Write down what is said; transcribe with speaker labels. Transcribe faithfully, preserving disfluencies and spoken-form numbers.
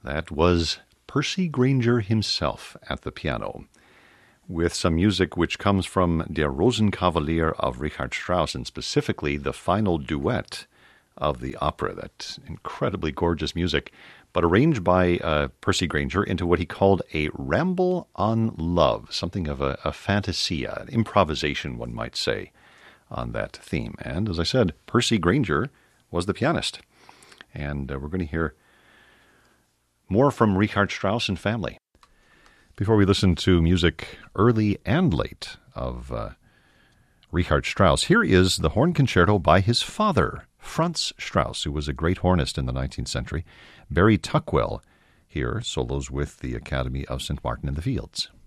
Speaker 1: That was Percy Grainger himself at the piano, with some music which comes from Der Rosenkavalier of Richard Strauss, and specifically the final duet of the opera. That incredibly gorgeous music, but arranged by uh, Percy Grainger into what he called a ramble on love, something of a, a fantasia, an improvisation, one might say, on that theme. And as I said, Percy Grainger was the pianist. And uh, we're going to hear more from Richard Strauss and family. Before we listen to music early and late of uh, Richard Strauss, here is the horn concerto by his father, Franz Strauss, who was a great hornist in the nineteenth century. Barry Tuckwell here solos with the Academy of Saint Martin in the Fields.